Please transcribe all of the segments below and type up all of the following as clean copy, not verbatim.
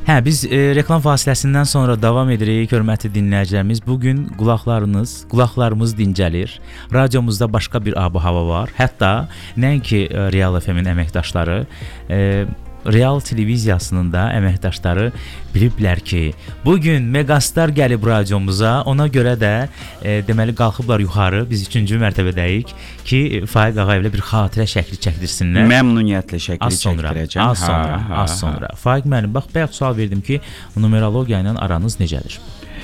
Hə, biz reklam fasiləsindən sonra davam edirik, hörmətli dinləyicilərimiz. Bugün qulaqlarımız dincəlir. Radiomuzda başqa bir ab-hava var. Hətta nəinki Real FM-in əməkdaşları, Real televiziyasının da əməkdaşları biliblər ki, bugün Megastar gəlib radiomuza. Ona görə də deməli qalxıblar yuxarı. Biz 3-cü mərtəbədəyik ki, Faiq ağa ilə bir xatirə şəkli çəkdirsinlər. Məmnuniyyətlə şəkli çəkdirəcəm. Az sonra. Faiq müəllim, bax bayaq sual verdim ki, numerologiya ilə aranız necədir?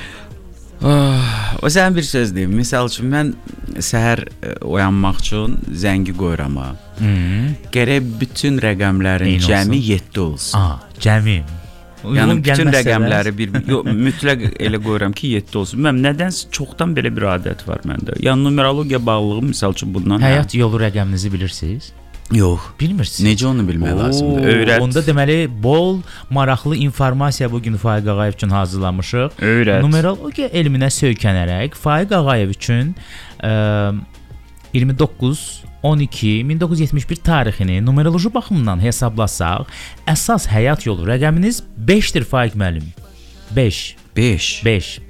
O sənin bir söz deyim. Misal üçün mən səhər oyanmaq üçün zəngi qoyuram. Gərək bütün rəqəmlərin cəmi 7 olsun. Cəmi. Yəni bütün rəqəmləri mütləq elə qoyuram ki 7 olsun. Mən nədənsə çoxdan belə bir adət var məndə. Yəni numerologiya bağlılığı misal üçün bundan. Həyat yolu rəqəminizi bilirsiniz? Yox. Bilmirsiniz. Necə onu bilmək lazımdır? Öyrət. Onda deməli bol maraqlı informasiya bugün Faiq Ağayev üçün hazırlamışıq. Öyrət. Numerologiya elminə söykənərək Faiq Ağayev üçün 29-12-1971 tarixini numeroloji baxımından hesablasaq, əsas həyat yolu rəqəminiz 5-dir Faiq müəllim. 5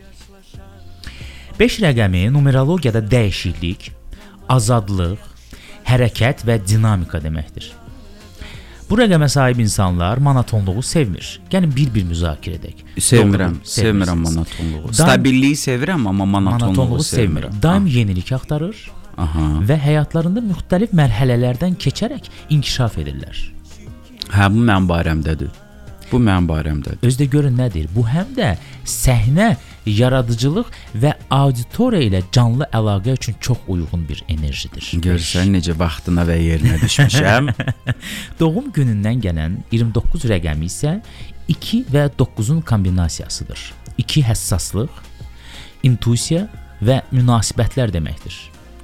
rəqəmi numerologiyada dəyişiklik, azadlıq, hərəkət və dinamika deməkdir. Bu rəqəmə sahib insanlar monotonluğu sevmir. Gəlin bir müzakirə edək. Sevmirəm monotonluğu. Stabilliyi sevirəm, amma monotonluğu sevmirəm. Daim yenilik axtarır və həyatlarında müxtəlif mərhələlərdən keçərək inkişaf edirlər. Hə, bu mənim barəmdədir. Özdə görün nədir? Bu həm də səhnə, yaradıcılıq və auditoriya ilə canlı əlaqə üçün çox uyğun bir enerjidir. Görürsən necə vaxtına və yerinə düşmüşəm. Doğum günündən gələn 29 rəqəmi isə 2 və 9-un kombinasiyasıdır. 2 həssaslıq, intuisiya və münasibətlər deməkdir.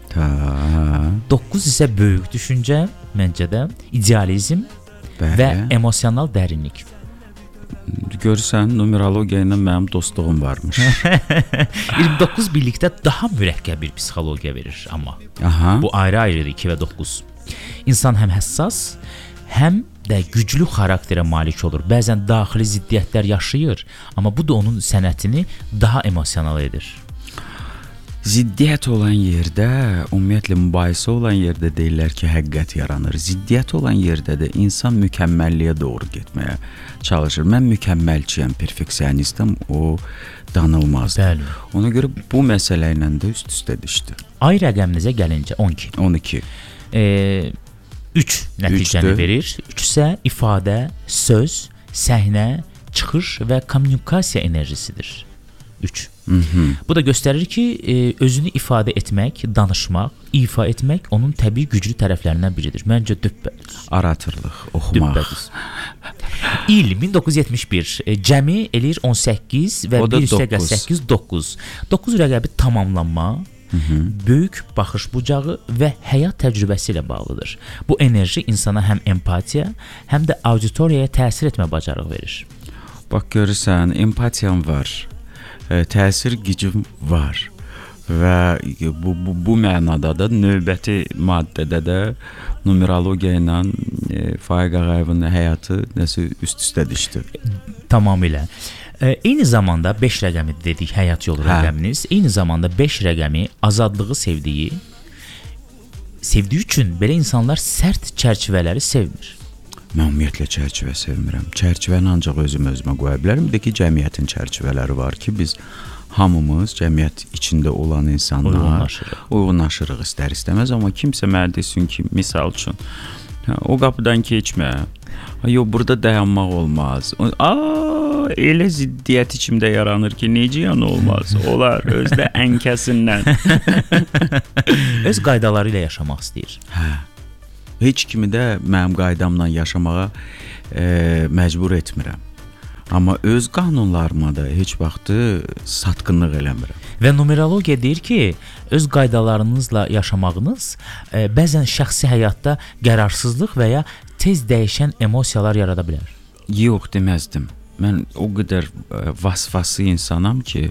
9 isə böyük düşüncə, məncə də idealizm və emosional dərinlik. Görürsən, numerologiya ilə mənim dostluğum varmış. 29 birlikdə daha mürəkkəb bir psixologiya verir amma. Bu ayrı-ayrıdır 2 və 9. İnsan həm həssas, həm də güclü xarakterə malik olur. Bəzən daxili ziddiyyətlər yaşayır, amma bu da onun sənətini daha emosional edir. Ziddiyyət olan yerdə, ümumiyyətlə mübahisə olan yerdə deyirlər ki, həqiqət yaranır. Ziddiyyət olan yerdə də insan mükəmməlliyə doğru getməyə çalışır. Mən mükəmməlçiyəm, perfeksionistəm, o danılmazdır. Bəli. Ona görə bu məsələ ilə də üst-üstə düşdü. Ay rəqəminizə gəlincə 12. 3 nəticəni verir. 3 isə ifadə, söz, səhnə, çıxış və kommunikasiya enerjisidir. 3. Bu da göstərir ki, özünü ifadə etmək, danışmaq, ifa etmək onun təbii güclü tərəflərindən biridir. Məncə düpbədiz. Aratırlıq, oxumaq. İl 1971, cəmi eləyir 18 və 1 üstəgəl 8, 9. 9 rəqəbi tamamlanma, böyük baxış bucağı və həyat təcrübəsi ilə bağlıdır. Bu enerji insana həm empatiya, həm də auditoriyaya təsir etmə bacarığı verir. Bax görürsən, empatiyam var. Təsir gücüm var və bu mənada da növbəti maddədə də numerologiya ilə Faiq Ağayevin həyatı nəsə üst-üstə düşdü. Tamamilə. Eyni zamanda 5 rəqəmi dedik, həyat yolu rəqəminiz. Eyni zamanda 5 rəqəmi azadlığı sevdiyi üçün belə insanlar sərt çərçivələri sevmir. Mən ümumiyyətlə çərçivə sevmirəm. Çərçivəni ancaq özümə qoya bilərəm. Bir də ki, cəmiyyətin çərçivələri var ki, biz hamımız cəmiyyət içində olan insanlar uyğunlaşırıq istər-istəməz. Amma kimsə mənə desin ki, misal üçün, o qapıdan keçmə, yox, burada dayanmaq olmaz. Elə ziddiyyət içimdə yaranır ki, necə yəni olmaz? Olar, özdə ənkəsindən. Öz qaydaları ilə yaşamaq istəyir. Heç kimi də mənim qaydamla yaşamağa məcbur etmirəm. Amma öz qanunlarıma da heç vaxtı satqınlıq eləmirəm. Və numerologiya deyir ki, öz qaydalarınızla yaşamağınız bəzən şəxsi həyatda qərarsızlıq və ya tez dəyişən emosiyalar yarada bilər. Yox, deməzdim. Mən o qədər vasfası insanam ki,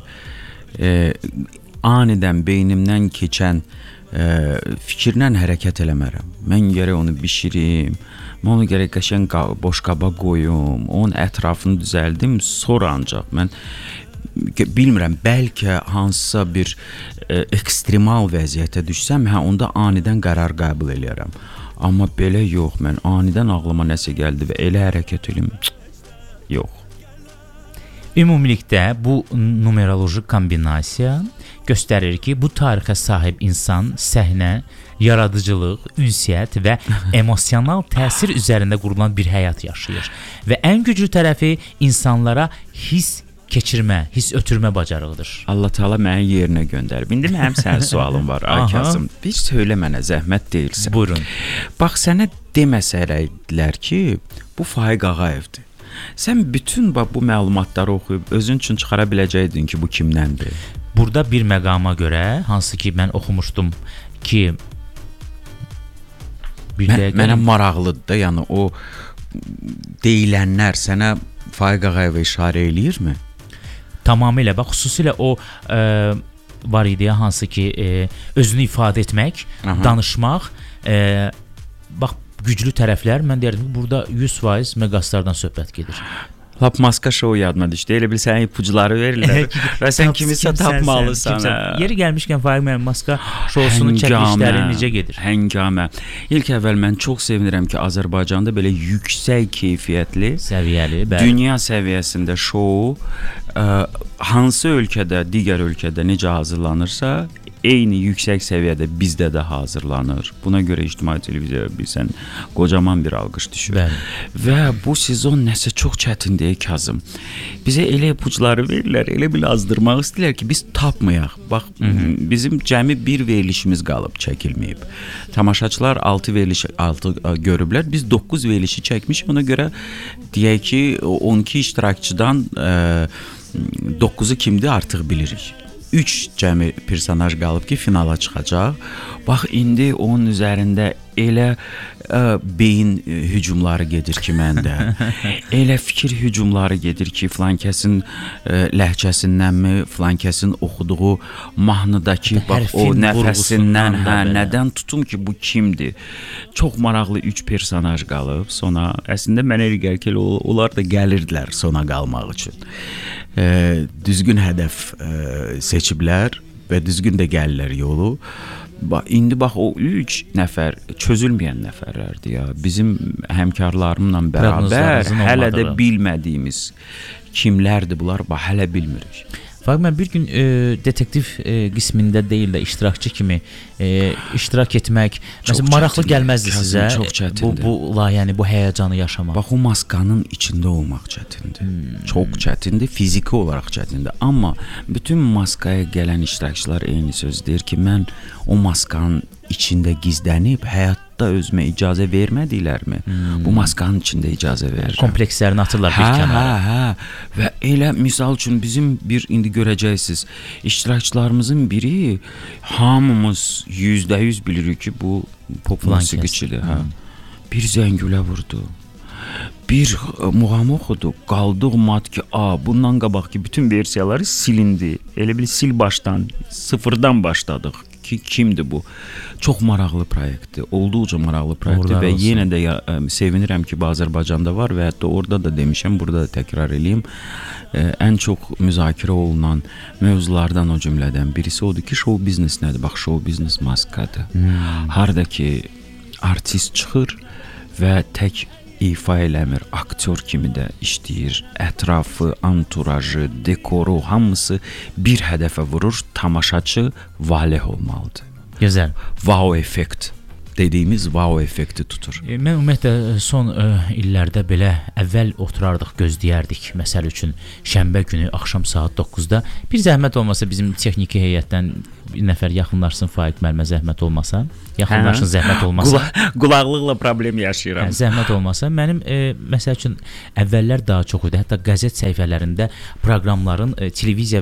anidən beynimdən keçən fikirlə hərəkət eləmərəm. Mən gərək onu bişirim, Mən onu gərək qəşəng boş qaba qoyum, onun ətrafını düzəldim, sonra ancaq mən bilmirəm, bəlkə hansısa bir ekstremal vəziyyətə düşsəm, onda anidən qərar qəbul eləyərəm. Amma belə yox, mən anidən ağlıma nəsə gəldi və elə hərəkət edim. Yox. Ümumilikdə bu numeroloji kombinasiya göstərir ki, bu tarixə sahib insan səhnə, yaradıcılıq, ünsiyyət və emosional təsir üzərində qurulan bir həyat yaşayır. Və ən güclü tərəfi insanlara hiss keçirmə, hiss ötürmə bacarığıdır. Allah Taala məni yerinə göndərib. İndi mənim sənin sualım var, ay Kazım. Bir söylə mənə, zəhmət deyilsə. Buyurun. Bax, sənə deməsəydilər ki, bu Faiq Ağayevdir. Sən bütün bu məlumatları oxuyub özün üçün çıxara biləcəydin ki, bu kimdəndir? Burada bir məqama görə, hansı ki mən oxumuşdum ki mənə maraqlıdır da, yəni o deyilənlər sənə Faiq Ağayevə işarə eləyirmi? Tamamilə, bax, xüsusilə o var idi, hansı ki özünü ifadə etmək, danışmaq, bax, güclü tərəflər, mən deyərdim ki, burada 100% meqastardan söhbət gedir. Lap maska şou yadıma düşdü. Elə bil sənə ipucuları verirlər və sən kimisə tapmalısan. Yeri gəlmişkən Faiq müəllim, maska şousunun çəkilişləri necə gedir? Həngamə. İlk əvvəl mən çox sevinirəm ki, Azərbaycanda belə yüksək keyfiyyətli, səviyyəli, dünya səviyyəsində şou hansı ölkədə, digər ölkədə necə hazırlanırsa, eyni yüksək səviyyədə bizdə də hazırlanır. Buna görə İctimai Televiziyaya bilsən qocaman bir alqış düşür. Bəli. Və bu sezon nəsə çox çətindir Kazım. Bizə elə ipuçları verirlər, elə bil azdırmaq istəyirlər ki, biz tapmayaq. Bax, bizim cəmi bir verilişimiz qalıb, çəkilməyib. Tamaşaçılar 6 görüblər. Biz 9 verilişi çəkmişik. Ona görə deyək ki, 12 iştirakçıdan 9-u kimdir artıq bilirik. 3 cəmi personaj qalıb ki, finala çıxacaq. Bax, indi onun üzərində elə beyin hücumları gedir ki, məndə. Elə fikir hücumları gedir ki, filankəsin ləhcəsindənmi, filankəsin oxuduğu mahnıdakı bax, o nəfəsindən, nədən tutum ki, bu kimdir? Çox maraqlı 3 personaj qalıb sona. Əslində mənə elə gəlir ki, onlar da gəlirdilər sona qalmaq üçün. Düzgün hədəf seçiblər və düzgün də gəlirlər yolu. İndi bax, o 3 nəfər çözülməyən nəfərlərdir ya. Bizim həmkarlarımla bərabər hələ də bilmədiyimiz kimlərdir bunlar, bax, hələ bilmirik. Faiq, mən bir gün detektiv qismində deyil də iştirakçı kimi iştirak etmək məsələn maraqlı gəlməzdi sizə? Çox çətindir. Bu layihəni, bu həyəcanı yaşamaq. Bax, o maskanın içində olmaq çətindir. Çox çətindir, fiziki olaraq çətindir. Amma bütün maskaya gələn iştirakçılar eyni söz deyir ki, mən o maskanın içində gizlənib həyatda özümə icazə vermədiklərmi? Bu maskanın içində icazə verirəm. Komplekslərini atırlar bir kənara. Və elə misal üçün bizim indi görəcəksiniz, iştirakçılarımızın biri hamımız %100 bilirik ki, bu pop musiqiçidir. Bir zəngulə vurdu. Bir muğam oxudu. Qaldıq mat ki, bundan qabaq ki, bütün versiyaları silindi. Elə bil sil başdan, sıfırdan başladıq. Ki, kimdir bu? Çox maraqlı proyektdir. Olduqca maraqlı proyektdir və yenə də sevinirəm ki, Azərbaycanda var və hətta orada da demişəm, burada da təkrar eləyim. Ən çox müzakirə olunan mövzulardan o cümlədən birisi odur ki, show biznes nədir? Bax, show biznes maskadır. Harada ki, artist çıxır və tək ifa eləmir, aktyor kimi də işləyir. Ətrafı, anturajı, dekoru, hamısı bir hədəfə vurur. Tamaşaçı valeh olmalıdır. Gözəl. Wow effekt dediyimiz wow effekti tutur. Mən ümumiyyətlə son illərdə belə əvvəl oturardıq, gözləyərdik. Məsəl üçün şənbə günü axşam saat 9-da bir zəhmət olmasa bizim texniki heyətdən bir nəfər yaxınlaşsın Faiq müəllimə, zəhmət olmasa. Yaxınlaşın, zəhmət olmasa. Qulaqlıqla problem yaşayıram. Zəhmət olmasa. Mənim məsəl üçün əvvəllər daha çox idi. Hətta qəzet səhifələrində proqramların, televiziya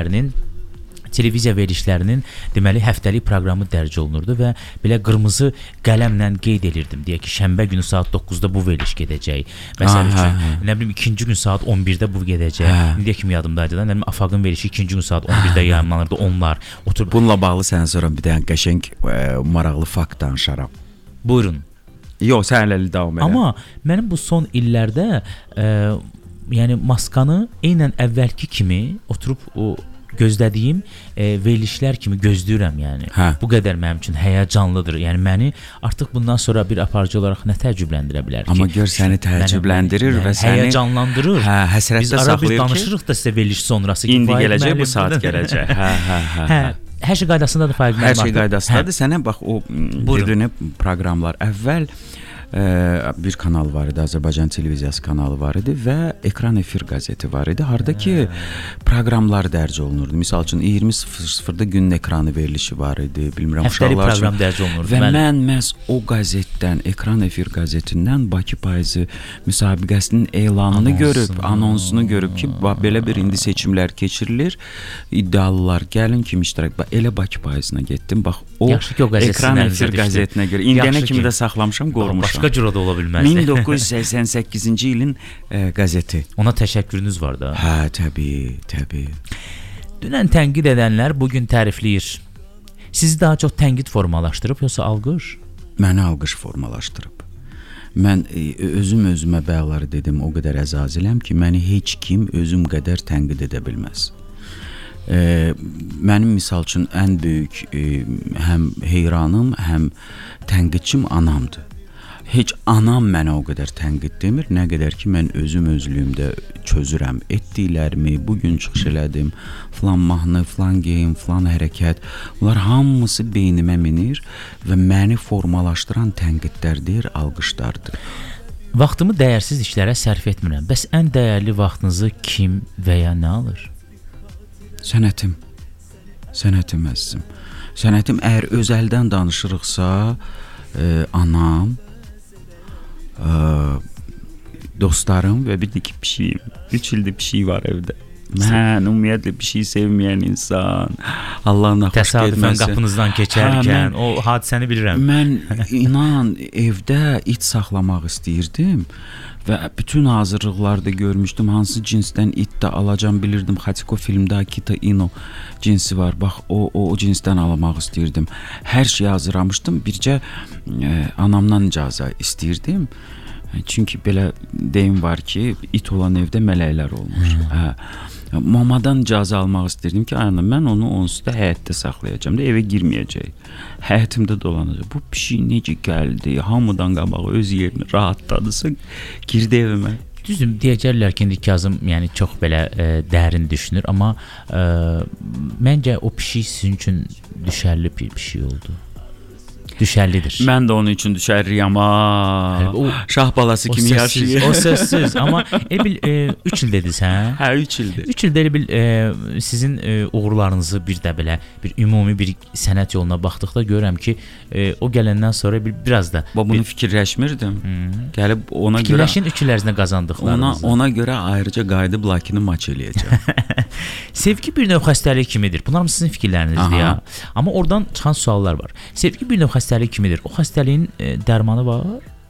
verilişlərinin deməli həftəlik proqramı dərc olunurdu və belə qırmızı qələmlə qeyd edirdim. Deyək ki, şənbə günü saat 9-da bu veriliş gedəcək. Məsəl üçün, nə bilim, ikinci gün saat 11-də bu gedəcək. İndiyə kimi yadımdaydı da, nə bilim, Afaqın verilişi ikinci gün saat 11-də yayımlanırdı. Onlar oturub. Bununla bağlı sənə sonra bir dənə qəşəng maraqlı fakt danışaram. Buyurun. Yox, sən hələlik davam elə. Amma mənim bu son illərdə yəni maskanı eynən əvvəlki kimi oturub o gözlədiyim verilişlər kimi gözləyirəm, yəni. Bu qədər mənim üçün həyəcanlıdır. Yəni məni artıq bundan sonra bir aparıcı olaraq nə təəccübləndirə bilər ki? Amma gör səni təəccübləndirir və səni həyəcanlandırır. Həsrətdə biz ara bir saxlayır danışırıq da sizə veriliş sonrası ki, indi gələcək, bu saat gələcək. Hər şey qaydasındadır Faiq müəllim. Hər şey qaydasındadır. Sənə bax o dediyim proqramlar əvvəl bir kanal var idi, Azərbaycan televiziyası kanalı var idi və Ekran Efir qəzeti var idi. Harda ki proqramlar dərc olunurdu. Məsəl üçün 20:00-da günün ekranı verilişi var idi. Bilmirəm uşaqlar üçün proqram dərc olunurdu. Və mən məhz o qəzetdən, Ekran Efir qəzetindən Bakı payızı müsabiqəsinin elanını görüb, anonsunu görüb ki, belə bir indi seçimlər keçirilir. İddialılar gəlin kim iştirak. Elə Bakı payızına getdim. Bax o Ekran Efir qəzetinə görə indiyənə kimi də saxlamışam, qorumuşam. Başqa cür də ola bilməzdi. 1988-ci ilin qəzeti. Ona təşəkkürünüz var da. Hə, təbii. Dünən tənqid edənlər bugün tərifləyir. Sizi daha çox tənqid formalaşdırıb yoxsa alqış? Məni alqış formalaşdırıb. Mən özümə bəyaları dedim, o qədər əzaziləm ki, məni heç kim özüm qədər tənqid edə bilməz. Mənim misal üçün ən böyük həm heyranım, həm tənqidçim anamdır. Heç anam mənə o qədər tənqid demir, nə qədər ki mən özlüyümdə çözürəm. Etdiklərimi, bugün çıxış elədim, filan mahnı, filan geyim, filan hərəkət, bunlar hamısı beynimə minir və məni formalaşdıran tənqidlər deyir, alqışlardır. Vaxtımı dəyərsiz işlərə sərf etmirəm. Bəs ən dəyərli vaxtınızı kim və ya nə alır? Sənətim əzizim. Sənətim əgər özəldən danışırıqsa, anam, dostlarım və bir də ki pişiyim. 3 ildir pişik var evdə. Mən ümumiyyətlə pişiyi sevməyən insan, Allah'ın xoş təsadüfən qapınızdan keçərkən o hadisəni bilirəm. Mən inan evdə it saxlamaq istəyirdim və bütün hazırlıqlarda görmüşdüm, hansı cinsdən it də alacam bilirdim. Xatiko filmdə Akita Ino cinsi var. Bax o cinsdən almaq istəyirdim. Hər şeyi hazırlamışdım. Bircə anamdan icazə istəyirdim. Çünki belə deyim var ki, it olan evdə mələklər olmur. Mamadan icazə almaq istəyirdim ki, ana mən onu onsuz da həyətdə saxlayacağam da evə girməyəcək. Həyətimdə dolanacaq. Bu pişik necə gəldi? Hamıdan qabağı öz yerini rahatladısa girdi evimə. Düzdür, deyəcəklər ki, indi Kazım yəni çox belə dərin düşünür, amma məncə o pişik sizin üçün düşərli bir pişik oldu. Düşərlidir. Mən də onun üçün düşərliyəm. Şah balası kimi yaşayır. O sözsüz. Amma elə bil 3 il dediniz, hə? Hə, 3 ildir. 3 ildə elə bil sizin uğurlarınızı bir də belə bir ümumi bir sənət yoluna baxdıqda görürəm ki, o gələndən sonra biraz da bunu fikirləşmirdim. Gəlib ona görə fikirləşin 3 il ərzində qazandıqlarınızı. Ona görə ayrıca qayıdıb Lakini maç eləyəcəm. Sevgi bir növ xəstəlik kimidir. Bunlar sizin fikirlərinizdir ya. Amma oradan çıxan suallar var. Sevgi bir növ xəstəlik kimidir. O xəstəliyin dərmanı var?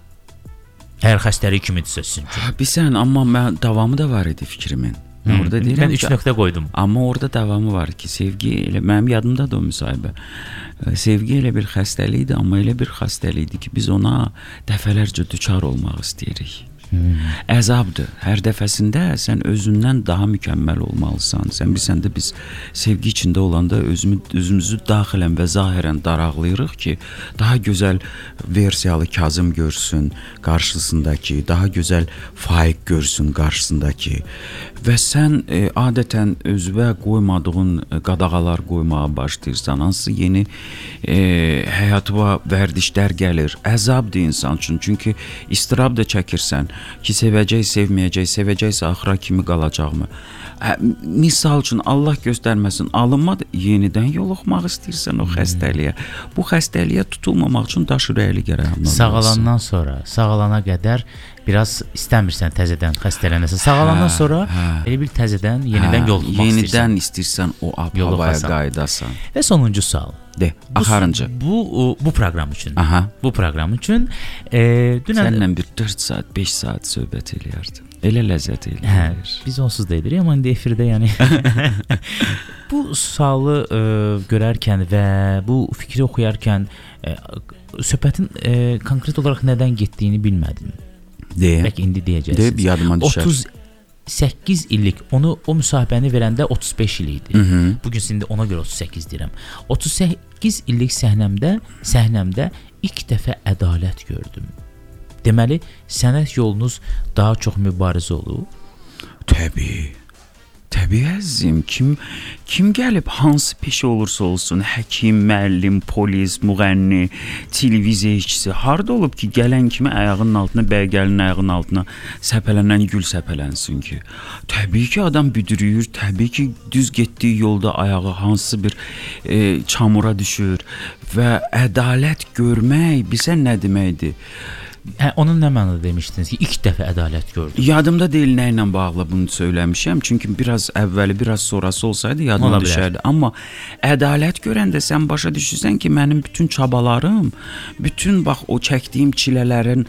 Əgər xəstəlik kimidirsə sizin üçün. Bilsən, amma mən davamı da var idi fikrimin. Orada deyirəm mən 3 nöqtə qoydum. Amma orada davamı var ki, sevgi elə mənim yadımdadır o müsahibə. Sevgi elə bir xəstəlikdir, amma elə bir xəstəlikdir ki, biz ona dəfələrcə düçar olmaq istəyirik. Əzabdır. Hər dəfəsində sən özündən daha mükəmməl olmalısan. Sən bilsən də biz sevgi içində olanda özümüzü daxilən və zahirən daraqlayırıq ki, daha gözəl versiyalı Kazım görsün qarşısındakı, daha gözəl Faiq görsün qarşısındakı. Və sən adətən özünə qoymadığın qadağalar qoymağa başlayırsan. Hansı yeni həyatıma vərdişlər gəlir. Əzabdır insan üçün. Çünki istirab da çəkirsən ki, sevəcək, sevəcəksə axıra kimi qalacaqmı? Misal üçün Allah göstərməsin, alınmadı, yenidən yoluxmaq istəyirsən o xəstəliyə. Bu xəstəliyə tutulmamaq üçün daş ürəkli gərək. Sağalandan sonra, sağalana qədər biraz istəmirsən təzədən xəstələnəsən. Sağalandan sonra elə bir təzədən yenidən yoluxmaq istəyirsən. Yenidən istəyirsən o havaya qayıdasan. Və sonuncu sual. De, axırıncı. Bu proqram üçün. Aha. Bu proqram üçün dünən səninlə bir 4 saat, 5 saat söhbət eləyərdim. Elə ləzzət eləyir. Biz onsuz da edirik, amma indi efirdə yəni bu sualı görərkən və bu fikri oxuyarkən söhbətin konkret olaraq nədən getdiyini bilmədim. Bəlkə indi deyəcəksiniz. Deyib yadıma düşər. 38 illik, o müsahibəni verəndə 35 il idi. Bugün indi ona görə 38 deyirəm. 38 illik səhnəmdə ilk dəfə ədalət gördüm. Deməli, sənət yolunuz daha çox mübarizə olub? Təbii əzizim, kim gəlib hansı peşə olursa olsun, həkim, müəllim, polis, müğənni, televiziya işçisi harda olub ki, gələn kimi ayağının altına, bəygəlinin ayağının altına səpələnən gül səpələnsin ki. Təbii ki, adam büdürüyür, təbii ki, düz getdiyi yolda ayağı hansısa bir çamura düşür və ədalət görmək bizə nə deməkdir? Onun nə mənada demişdiniz ki, ilk dəfə ədalət gördüm. Yadımda deyil nə ilə bağlı bunu söyləmişəm. Çünki biraz əvvəli, biraz sonrası olsaydı yadıma düşərdi. Amma ədalət görəndə sən başa düşürsən ki, mənim bütün çabalarım, bütün bax o çəkdiyim çilələrin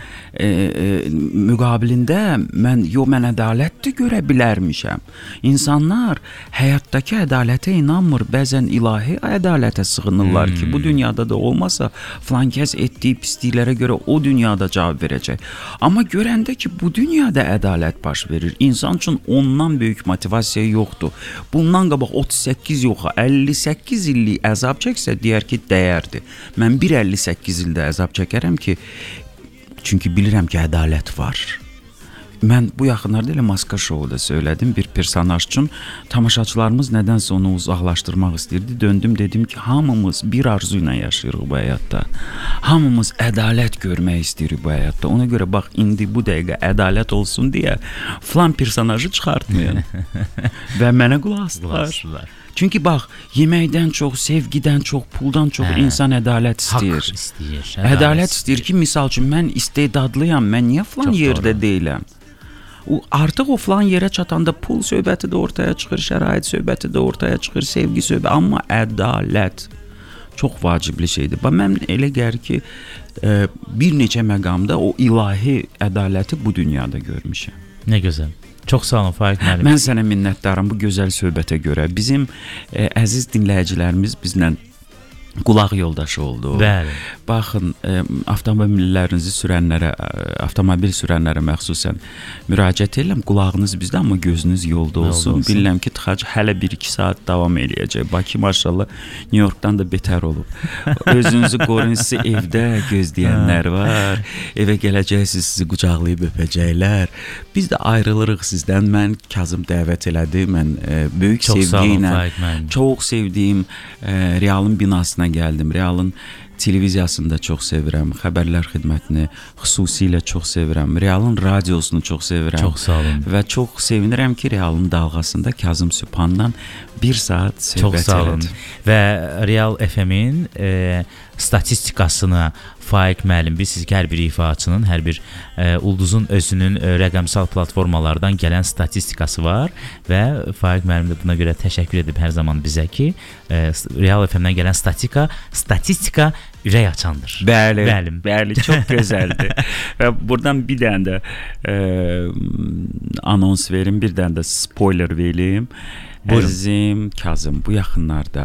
müqabilində mən ədalət də görə bilərmişəm. İnsanlar həyatdakı ədalətə inanmır. Bəzən ilahi ədalətə sığınırlar ki, bu dünyada da olmasa filan kəs etdiyi pisliklərə görə o dünyada cavab verəcək. Amma görəndə ki, bu dünyada ədalət baş verir. İnsan üçün ondan böyük motivasiya yoxdur. Bundan qabaq 38 yox, 58 illik əzab çəksə, deyər ki, dəyərdi. Mən 58 ildə əzab çəkərəm ki, çünki bilirəm ki, ədalət var. Mən bu yaxınlarda elə Maska Show'da söylədim bir personaj üçün. Tamaşaçılarımız nədənsə onu uzaqlaşdırmaq istəyirdi. Döndüm, dedim ki, hamımız bir arzu ilə yaşayırıq bu həyatda. Hamımız ədalət görmək istəyirik bu həyatda. Ona görə bax, indi bu dəqiqə ədalət olsun deyə filan personajı çıxartmayın. Və mənə qulaq asdılar. Çünki bax, yeməkdən çox, sevgidən çox, puldan çox insan ədalət istəyir. Haqq istəyir. Ədalət istəyir ki, misal üçün mən istedadlıyam, mən niyə filan yerdə deyiləm? Artıq o filan yerə çatanda pul söhbəti də ortaya çıxır, şərait söhbəti də ortaya çıxır, sevgi söhbəti, amma ədalət çox vacibli şeydir. Mən elə gəlir ki, bir neçə məqamda o ilahi ədaləti bu dünyada görmüşəm. Nə gözəl. Çox sağ olun Faiq müəllim. Mən sənə minnətdaram bu gözəl söhbətə görə. Bizim əziz dinləyicilərimiz bizlə qulaq yoldaşı oldu. Bəli. Baxın, avtomobil sürənlərə məxsusən müraciət edirəm. Qulağınız bizdə, amma gözünüz yolda olsun. Bilirəm ki, tıxac hələ 1-2 saat davam eləyəcək. Bakı maşallah New Yorkdan da betər olub. Özünüzü qoruyun, sizi evdə gözləyənlər var. Evə gələcəksiniz, sizi qucaqlayıb öpəcəklər. Biz də ayrılırıq sizdən. Mən Kazım dəvət elədi. Mən böyük sevgi ilə, çox sevdiyim Realın binasına gəldim. Realın televiziyasını da çox sevirəm. Xəbərlər xidmətini xüsusilə çox sevirəm. Realın radiosunu çox sevirəm. Çox sağ olun. Və çox sevinirəm ki, Realın dalğasında Kazım Sübhandan bir saat söhbət elədim. Və Real FM-in statistikasına Faiq müəllim, bilirsiniz ki, hər bir ifaçının, hər bir ulduzun özünün rəqəmsal platformalardan gələn statistikası var və Faiq müəllim də buna görə təşəkkür edib hər zaman bizə ki, Real FM-dən gələn statistika ürək açandır. Bəli, çox gözəldir. Və buradan bir dənə də anons verim, bir dənə də spoiler verim. Əzizim Kazım, bu yaxınlarda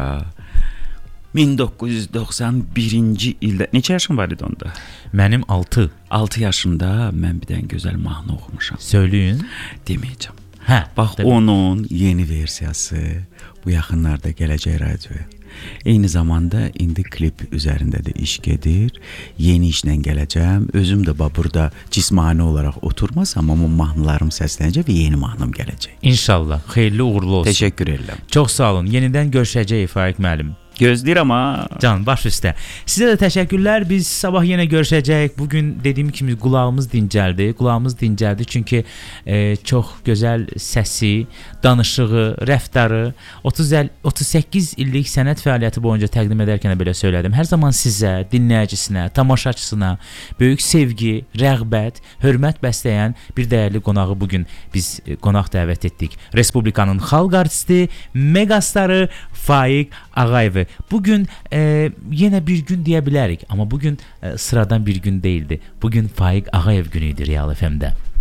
1991-ci ildə neçə yaşın var idi onda? Mənim 6 yaşımda mən bir dənə gözəl mahnı oxumuşam. Söyləyin. Deməyəcəm. Bax, onun yeni versiyası bu yaxınlarda gələcək radioya. Eyni zamanda indi klip üzərində də iş gedir. Yeni işlə gələcəm. Özüm də burada cismani olaraq oturmasam, amma mahnılarım səslənəcək və yeni mahnım gələcək. İnşallah. Xeyirli uğurlu olsun. Təşəkkür edirəm. Çox sağ olun. Yenidən görüşəcəyik Faiq müəllim. Gözləyirəm ha. Can, baş üstə. Sizə də təşəkkürlər. Biz sabah yenə görüşəcəyik. Bugün dediyim kimi qulağımız dincəldi. Çünki çox gözəl səsi, danışığı, rəftarı 38 illik sənət fəaliyyəti boyunca təqdim edərkən belə söylədim. Hər zaman sizə, dinləyicisinə, tamaşaçısına böyük sevgi, rəğbət, hörmət bəsləyən bir dəyərli qonağı bugün biz qonaq dəvət etdik. Respublikanın xalq artisti, megastarı Faiq Ağayev. Bugün yenə bir gün deyə bilərik, amma bugün sıradan bir gün deyildi. Bugün Faiq Ağayev günü idi Real FM-də.